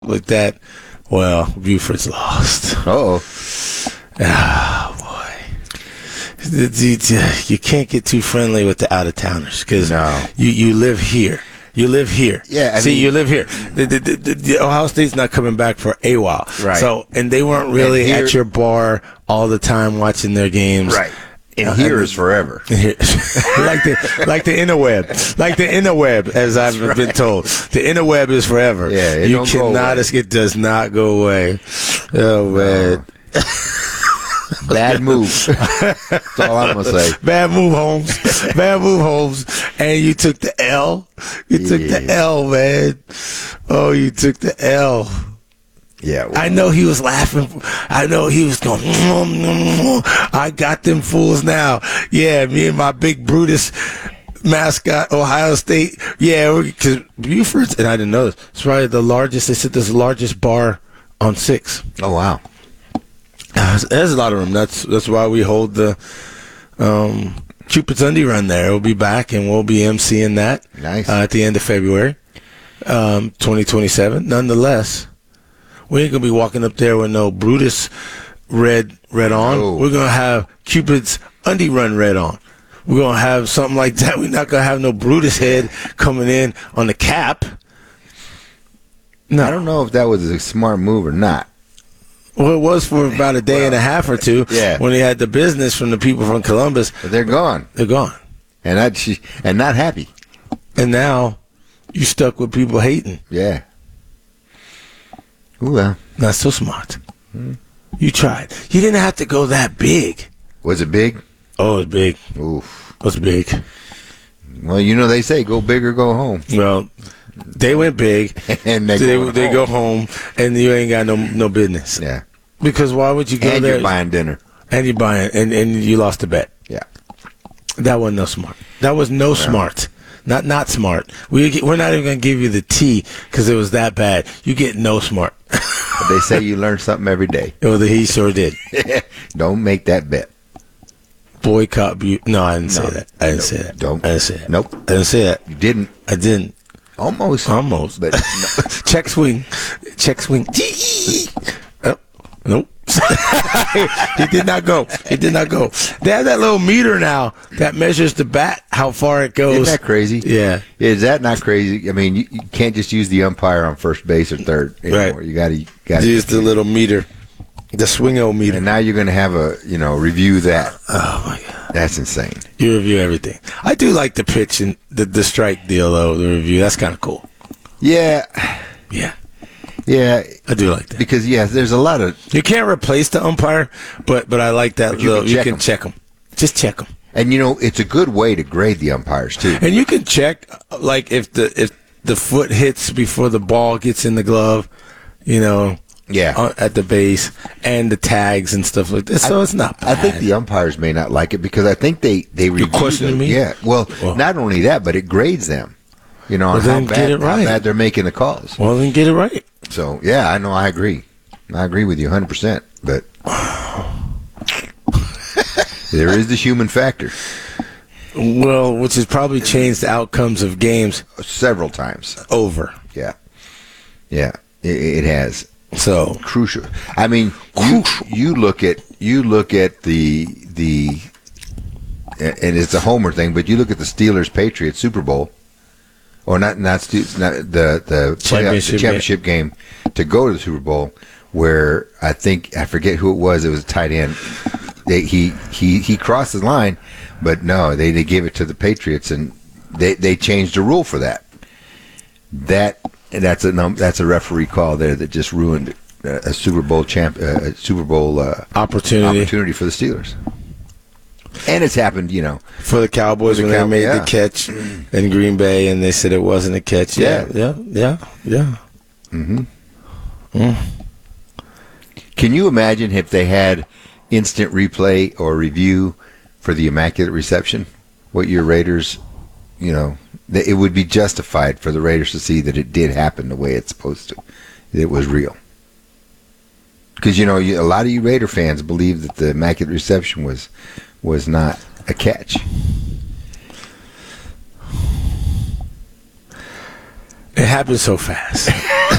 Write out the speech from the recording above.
like that, well, Buford's lost. Oh, boy. You can't get too friendly with the out-of-towners because you live here. You live here. Yeah, you live here. The Ohio State's not coming back for a while. Right. So, and they weren't really at your bar all the time watching their games. right. And here is forever. like the interweb, as I've been told. The interweb is forever. Yeah, it does not go away. Oh man. Bad move. That's all I'm gonna say. Bad move, Holmes. Bad move, Holmes. And you took the L. You took the L, man. Oh, you took the L. Yeah. Well, I know he was laughing. I know he was going, I got them fools now. Yeah, me and my big Brutus mascot, Ohio State. Yeah, because Buford's, and I didn't know this, it's probably the largest, they said this is the largest bar on 6. Oh, wow. There's a lot of them. That's why we hold the Cupid's Undie Run there. We'll be back, and we'll be emceeing that at the end of February, 2027. Nonetheless, we ain't going to be walking up there with no Brutus red on. No. We're going to have Cupid's Undie Run red on. We're going to have something like that. We're not going to have no Brutus head coming in on the cap. No. I don't know if that was a smart move or not. Well, it was for about a day and a half or two when he had the business from the people from Columbus. But they're gone. They're gone. And not happy. And now you stuck with people hating. Yeah. Ooh, well. Not so smart. You tried. You didn't have to go that big. Was it big? Oh, it was big. Oof. It was big. Well, they say go big or go home. Well, they went big, and they go home, and you ain't got no business. Yeah. Because why would you go and there? You're buying dinner. And you're buying, and you lost the bet. Yeah. That wasn't no smart. That was no smart. Not smart. We're not even going to give you the T because it was that bad. You get no smart. But they say you learn something every day. Well, he sure did. Don't make that bet. Boycott. No, I didn't say that. I didn't say that. Don't. I didn't say that. Nope. I didn't say that. You didn't. I didn't. Almost. But no. Check swing. Oh, nope. He did not go. They have that little meter now that measures the bat, how far it goes. Isn't that crazy? Yeah. Is that not crazy? I mean, you can't just use the umpire on first base or third anymore. Right. You got to use the little meter, the swing-o meter. And now you're going to have review that. Oh my God. That's insane. You review everything. I do like the pitch and the strike deal, though, the review. That's kind of cool. Yeah. Yeah. Yeah. I do like that. Because, there's a lot of... You can't replace the umpire, but I like that. You can check them. Just check them. And, it's a good way to grade the umpires, too. And you can check, like, if the foot hits before the ball gets in the glove, at the base, and the tags and stuff like this. So it's not bad. I think the umpires may not like it because I think they review questioning me? Yeah. Well, not only that, but it grades them. On how bad they're making the calls. Well, then get it right. So, I know. I agree. I agree with you 100%. But there is the human factor. Well, which has probably changed the outcomes of games several times over. Yeah. Yeah, it has. So crucial. I mean, you look at the and it's a homer thing, but you look at the Steelers Patriots Super Bowl, or not the championship game to go to the Super Bowl, where I forget who it was. It was a tight end. He crossed the line, but no, they gave it to the Patriots, and they changed the rule for that. That's a referee call there that just ruined a Super Bowl opportunity for the Steelers. And it's happened, for the Cowboys when they made the catch in Green Bay, and they said it wasn't a catch. Yeah. Mm-hmm. Can you imagine if they had instant replay or review for the Immaculate Reception? What your Raiders, it would be justified for the Raiders to see that it did happen the way it's supposed to. It was real. Because, a lot of you Raider fans believe that the Immaculate Reception was not a catch. It happened so fast.